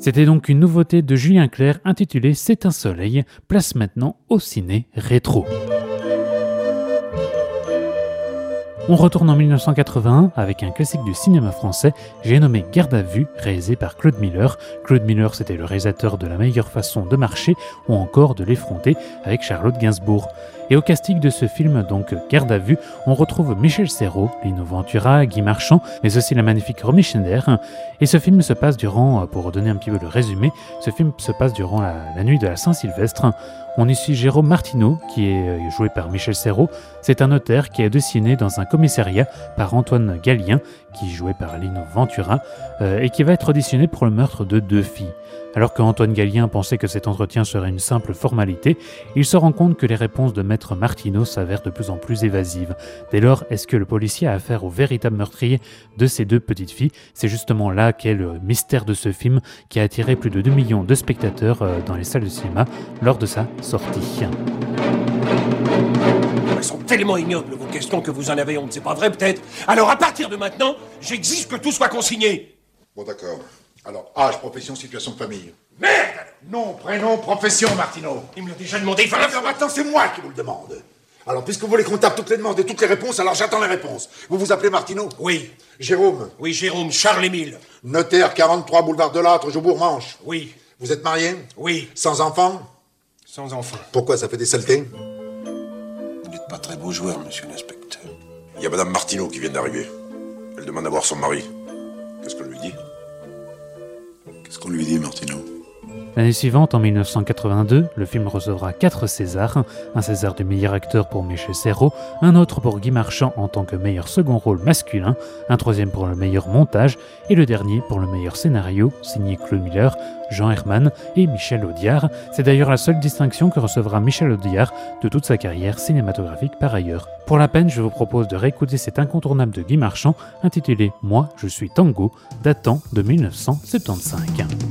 C'était donc une nouveauté de Julien Clerc intitulée C'est un soleil, place maintenant au ciné rétro. On retourne en 1981 avec un classique du cinéma français, j'ai nommé Garde à vue, réalisé par Claude Miller. Claude Miller, c'était le réalisateur de La meilleure façon de marcher ou encore de l'effronter avec Charlotte Gainsbourg. Et au casting de ce film, donc Garde à vue, on retrouve Michel Serrault, Lino Ventura, Guy Marchand, mais aussi la magnifique Romy Schneider. Et ce film se passe durant, pour donner un petit peu le résumé, ce film se passe durant la nuit de la Saint-Sylvestre. On y suit Jérôme Martineau, qui est joué par Michel Serrault. C'est un notaire qui est dessiné dans un commissariat par Antoine Gallien, qui est joué par Lino Ventura, et qui va être auditionné pour le meurtre de 2 filles. Alors qu'Antoine Gallien pensait que cet entretien serait une simple formalité, il se rend compte que les réponses de maître Martineau s'avèrent de plus en plus évasives. Dès lors, est-ce que le policier a affaire au véritable meurtrier de ces 2 petites filles ? C'est justement là qu'est le mystère de ce film qui a attiré plus de 2 millions de spectateurs dans les salles de cinéma lors de sa sortie. Elles sont tellement ignobles vos questions que vous en avez honte, c'est pas vrai peut-être ? Alors à partir de maintenant, j'exige que tout soit consigné. Bon d'accord. Alors, âge, profession, situation de famille. Merde ! Nom, prénom, profession, Martineau. Il me l'a déjà demandé, Alors maintenant, c'est moi qui vous le demande. Alors, puisque vous voulez qu'on tape toutes les demandes et toutes les réponses, alors j'attends les réponses. Vous vous appelez Martineau ? Oui. Jérôme ? Oui, Jérôme, Charles-Émile. Notaire, 43 boulevard de Lattre, Joubourg-Manche. Oui. Vous êtes marié ? Oui. Sans enfant ? Sans enfant. Pourquoi, ça fait des saletés ? Vous n'êtes pas très beau joueur, monsieur l'inspecteur. Il y a madame Martineau qui vient d'arriver. Elle demande à voir son mari. Qu'est-ce qu'on lui dit ? Qu'est-ce qu'on lui dit, Martineau ? L'année suivante, en 1982, le film recevra 4 Césars, un César du meilleur acteur pour Michel Serrault, un autre pour Guy Marchand en tant que meilleur second rôle masculin, un 3e pour le meilleur montage et le dernier pour le meilleur scénario, signé Claude Miller, Jean Herman et Michel Audiard. C'est d'ailleurs la seule distinction que recevra Michel Audiard de toute sa carrière cinématographique par ailleurs. Pour la peine, je vous propose de réécouter cet incontournable de Guy Marchand intitulé « Moi, je suis Tango », datant de 1975.